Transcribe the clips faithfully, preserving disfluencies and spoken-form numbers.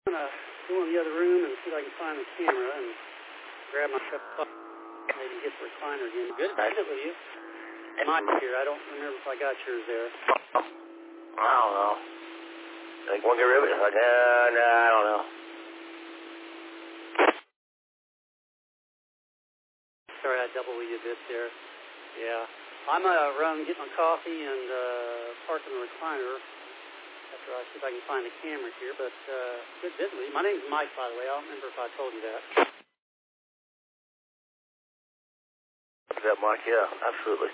I'm going to go in the other room and see if I can find the camera and grab my cup of coffee. Maybe get the recliner again. Good to visit with you. Mine's here. I don't remember if I got yours there. I don't know. Like, want to get rid of it? Like, uh, no, I don't know. Sorry, I double you a bit there. Yeah. I'm going to run, get my coffee, and uh, park in the recliner after I see if I can find the camera here. But uh, good visit with you. My name's Mike, by the way. I don't remember if I told you that. Is that Mike? Yeah, absolutely.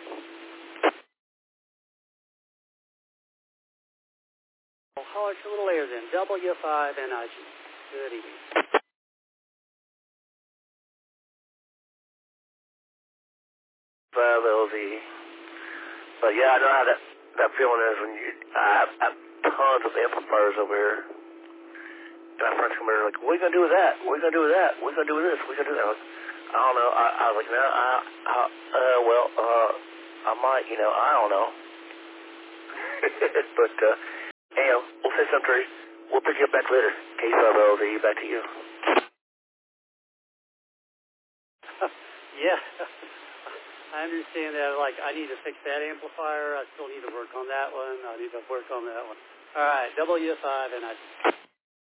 I'll holler at you a little later then. W five N I G. Good evening. five L Z. But yeah, I know how that, that feeling is when you, I have, I have tons of amplifiers over here. And my friends come over like, what are you going to do with that? What are you going to do with that? What are you going to do with this? What are you going to do with that? I don't know. I, I was like, no, I, I, uh, well, uh, I might, you know, I don't know. But, uh, anyhow, we'll say something, Trey. We'll pick you up back later. K five L Z, back to you. Yeah. I understand that. Like, I need to fix that amplifier. I still need to work on that one. I need to work on that one. All right, W five N I G.